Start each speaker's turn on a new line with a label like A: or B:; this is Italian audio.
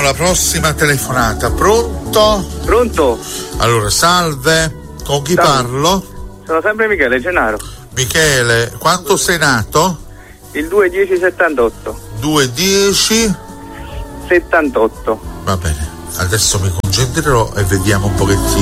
A: la prossima telefonata. Pronto?
B: Pronto?
A: Allora, salve. Con chi parlo?
B: Sono sempre Michele Gennaro.
A: Michele, quanto sei nato?
B: Il 2/10/78.
A: 2/10/78. Va bene, adesso mi concentrerò e vediamo un pochettino.